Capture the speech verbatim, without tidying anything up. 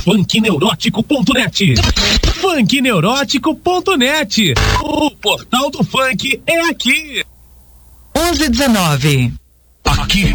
funk neurótico ponto net. funk neurótico ponto net. O portal do funk é aqui. onze e dezenove. Aqui